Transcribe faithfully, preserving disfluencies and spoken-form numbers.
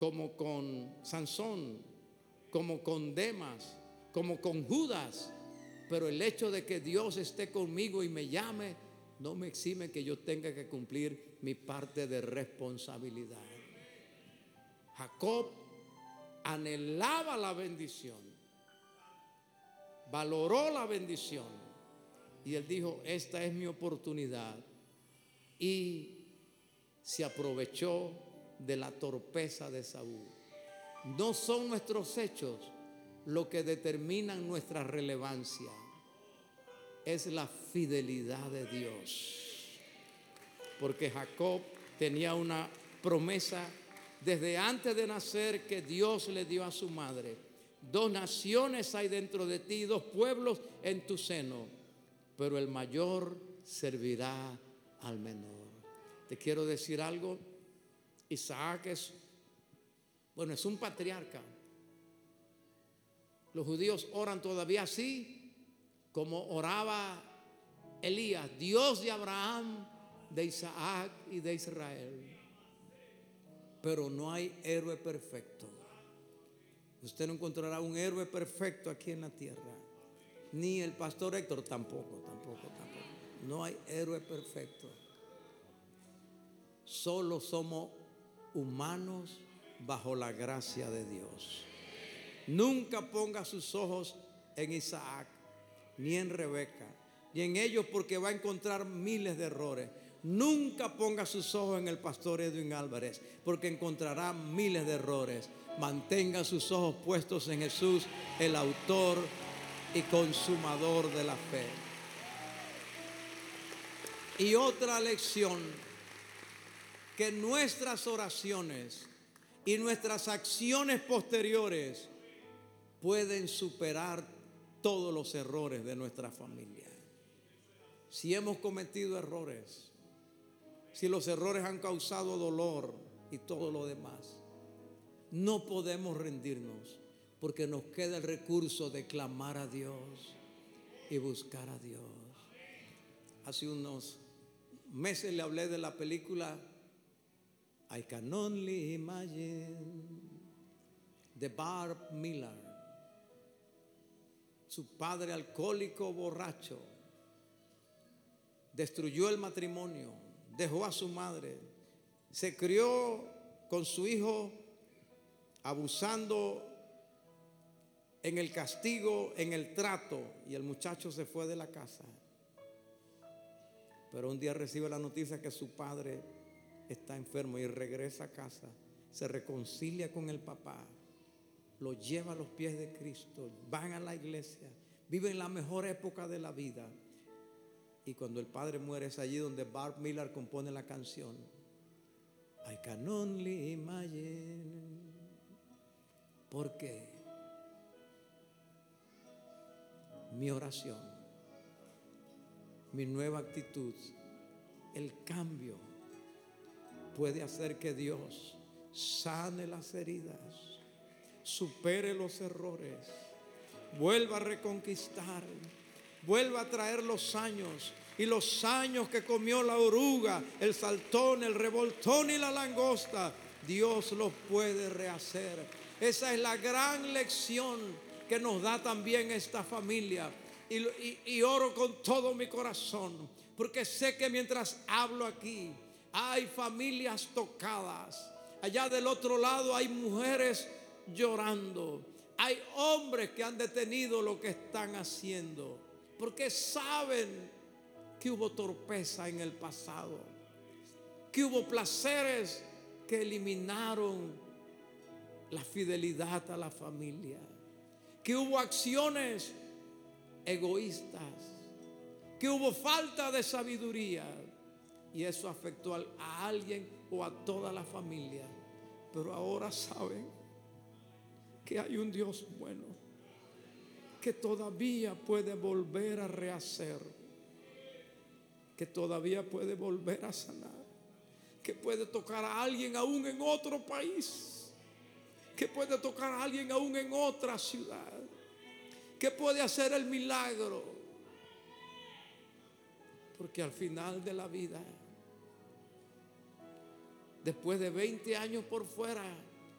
como con Sansón, como con Demas, como con Judas. Pero el hecho de que Dios esté conmigo y me llame no me exime que yo tenga que cumplir mi parte de responsabilidad. Jacob anhelaba la bendición, valoró la bendición, y él dijo: esta es mi oportunidad. Y se aprovechó de la torpeza de Saúl. No son nuestros hechos lo que determinan nuestra relevancia, es la fidelidad de Dios. Porque Jacob tenía una promesa desde antes de nacer que Dios le dio a su madre: dos naciones hay dentro de ti, dos pueblos en tu seno, pero el mayor servirá al menor. Te quiero decir algo: Isaac es, bueno, es un patriarca. Los judíos oran todavía así como oraba Elías: Dios de Abraham, de Isaac y de Israel. Pero no hay héroe perfecto. Usted no encontrará un héroe perfecto aquí en la tierra, ni el pastor Héctor tampoco, tampoco, tampoco. No hay héroe perfecto. Solo somos humanos bajo la gracia de Dios. Nunca ponga sus ojos en Isaac, ni en Rebeca, ni en ellos, porque va a encontrar miles de errores. Nunca ponga sus ojos en el pastor Edwin Álvarez, porque encontrará miles de errores. Mantenga sus ojos puestos en Jesús, el autor y consumador de la fe. Y otra lección: que nuestras oraciones y nuestras acciones posteriores pueden superar todos los errores de nuestra familia. Si hemos cometido errores, si los errores han causado dolor y todo lo demás, no podemos rendirnos, porque nos queda el recurso de clamar a Dios y buscar a Dios. Hace unos meses le hablé de la película I Can Only Imagine, de Barb Miller. Su padre, alcohólico, borracho, destruyó el matrimonio, dejó a su madre, se crió con su hijo abusando en el castigo, en el trato, y el muchacho se fue de la casa. Pero un día recibe la noticia que su padre está enfermo y regresa a casa, se reconcilia con el papá, lo lleva a los pies de Cristo, van a la iglesia, viven la mejor época de la vida. Y cuando el padre muere, es allí donde Barb Miller compone la canción I Can Only Imagine. ¿Por qué? Mi oración, mi nueva actitud, el cambio puede hacer que Dios sane las heridas, supere los errores, vuelva a reconquistar, vuelva a traer los años, y los años que comió la oruga, el saltón, el revoltón y la langosta, Dios los puede rehacer. Esa es la gran lección que nos da también esta familia. Y, y, y oro con todo mi corazón, porque sé que mientras hablo aquí hay familias tocadas. Allá del otro lado hay mujeres llorando. Hay hombres que han detenido lo que están haciendo, porque saben que hubo torpeza en el pasado, que hubo placeres que eliminaron la fidelidad a la familia, que hubo acciones egoístas, que hubo falta de sabiduría, y eso afectó a alguien o a toda la familia. Pero ahora saben que hay un Dios bueno, que todavía puede volver a rehacer, que todavía puede volver a sanar, que puede tocar a alguien aún en otro país, que puede tocar a alguien aún en otra ciudad, que puede hacer el milagro. Porque al final de la vida, después de veinte años por fuera,